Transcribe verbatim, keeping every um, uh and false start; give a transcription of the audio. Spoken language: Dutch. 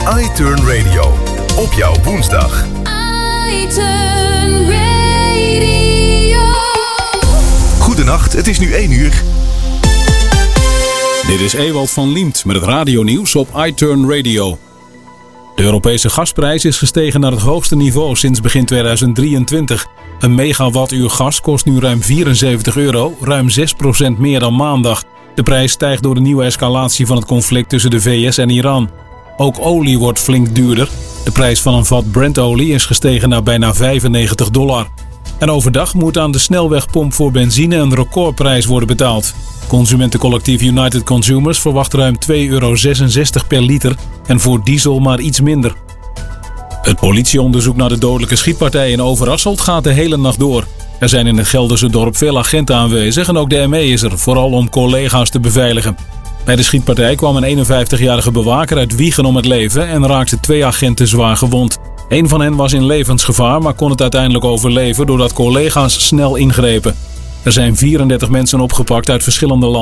iTurn Radio. Op jouw woensdag. iTurn Radio. Goedenacht, het is nu één uur. Dit is Ewald van Liemt met het radionieuws op iTurn Radio. De Europese gasprijs is gestegen naar het hoogste niveau sinds begin tweeduizend drieëntwintig. Een megawattuur gas kost nu ruim vierenzeventig euro, ruim zes procent meer dan maandag. De prijs stijgt door de nieuwe escalatie van het conflict tussen de V S en Iran. Ook olie wordt flink duurder. De prijs van een vat Brent-olie is gestegen naar bijna vijfennegentig dollar. En overdag moet aan de snelwegpomp voor benzine een recordprijs worden betaald. Consumentencollectief United Consumers verwacht ruim twee euro zesenzestig per liter en voor diesel maar iets minder. Het politieonderzoek naar de dodelijke schietpartij in Overasselt gaat de hele nacht door. Er zijn in het Gelderse dorp veel agenten aanwezig en ook de M E is er, vooral om collega's te beveiligen. Bij de schietpartij kwam een eenenvijftigjarige bewaker uit Wijchen om het leven en raakte twee agenten zwaar gewond. Eén van hen was in levensgevaar, maar kon het uiteindelijk overleven doordat collega's snel ingrepen. Er zijn vierendertig mensen opgepakt uit verschillende landen.